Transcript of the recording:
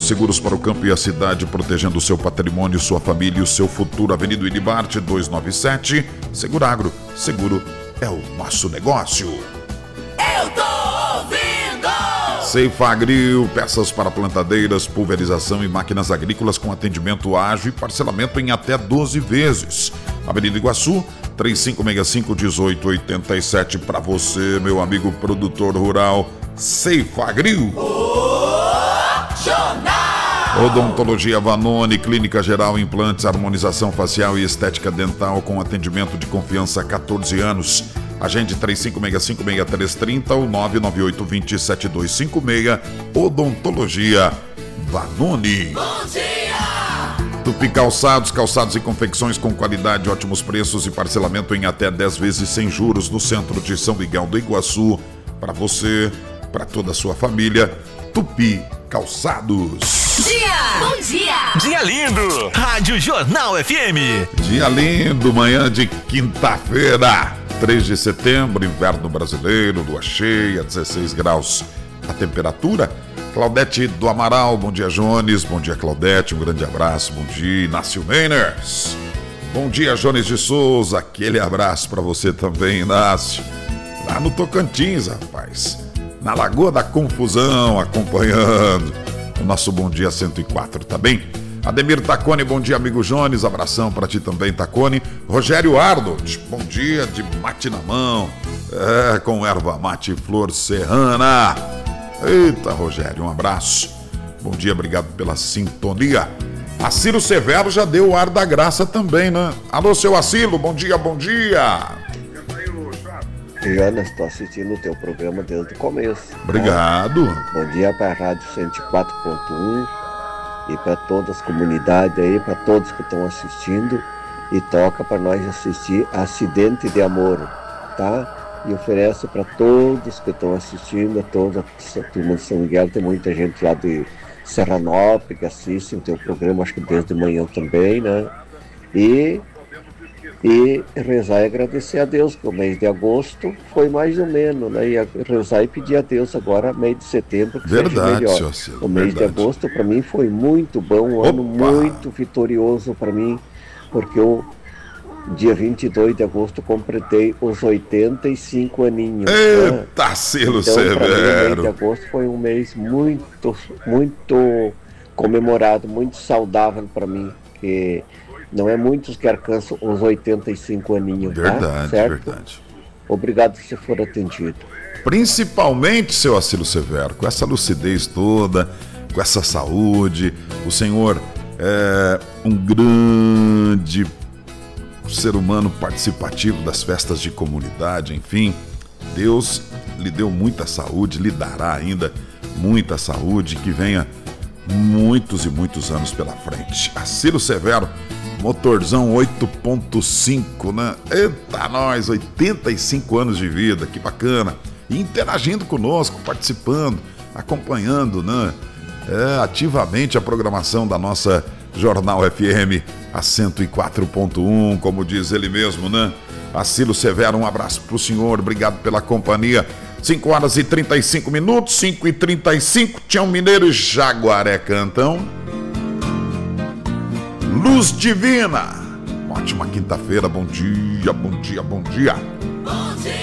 seguros para o campo e a cidade, protegendo o seu patrimônio, sua família e o seu futuro. Avenida Ilibarte 297. Seguragro, seguro é o nosso negócio. Eu tô ouvindo! Ceifagril, peças para plantadeiras, pulverização e máquinas agrícolas com atendimento ágil e parcelamento em até 12 vezes. Avenida Iguaçu, 3565-1887. Para você, meu amigo produtor rural, Ceifagril. Odontologia Vanoni, clínica geral, implantes, harmonização facial e estética dental com atendimento de confiança há 14 anos. Agende 3565-6330 ou 998-207256. Odontologia Vanoni. Bom dia! Tupi Calçados, calçados e confecções com qualidade, ótimos preços e parcelamento em até 10 vezes sem juros no centro de São Miguel do Iguaçu. Para você, para toda a sua família, Tupi Calçados. Bom dia! Dia lindo! Rádio Jornal FM. Dia lindo, manhã de quinta-feira, 3 de setembro, inverno brasileiro, lua cheia, 16 graus a temperatura. Claudete do Amaral, bom dia, Jones, bom dia, Claudete, um grande abraço, bom dia, Inácio Meiners. Bom dia, Jones de Souza, aquele abraço pra você também, Inácio. Lá no Tocantins, rapaz, na Lagoa da Confusão, acompanhando o nosso Bom Dia 104, tá bem? Ademir Tacone, bom dia, amigo Jones, abração pra ti também, Tacone. Rogério Arnold, bom dia de mate na mão, com erva mate e flor serrana. Eita, Rogério, um abraço. Bom dia, obrigado pela sintonia. Acilo Severo já deu o ar da graça também, né? Alô, seu Acilo, bom dia, bom dia. Jonas, estou assistindo o teu programa desde o começo. Obrigado. Bom dia para a Rádio 104.1 e para todas as comunidades aí, para todos que estão assistindo. E toca para nós assistir Acidente de Amor, tá? E oferece para todos que estão assistindo, a toda a turma de São Miguel. Tem muita gente lá de Serranópolis que assiste o teu programa, acho que desde manhã também, né? E rezar e agradecer a Deus, que o mês de agosto foi mais ou menos, né? E rezar e pedir a Deus agora, mês de setembro, que verdade, seja melhor. seu Ciro, o mês verdade. de agosto, para mim, foi muito bom, um ano muito vitorioso para mim, porque eu, dia 22 de agosto, completei os 85 aninhos. Eita, né? Ciro Então, para mim, o mês Severo. de agosto foi um mês muito, muito comemorado, muito saudável para mim, que não é muitos que alcançam os 85 aninhos, Verdade, tá? Certo? verdade. Obrigado se for atendido. Principalmente, seu Acilo Severo, com essa lucidez toda, com essa saúde, o senhor é um grande ser humano participativo das festas de comunidade, enfim, Deus lhe deu muita saúde, lhe dará ainda muita saúde, que venha muitos e muitos anos pela frente. Acilo Severo, motorzão 8.5, né? Eita, nós, 85 anos de vida, que bacana. E interagindo conosco, participando, acompanhando, né? Ativamente a programação da nossa Jornal FM, a 104.1, como diz ele mesmo, né? Acilo Severo, um abraço pro senhor, obrigado pela companhia. 5 horas e 35 minutos, 5h35, Tião Mineiro e Jaguaré cantam Luz Divina. Uma ótima quinta-feira, bom dia, bom dia, bom dia.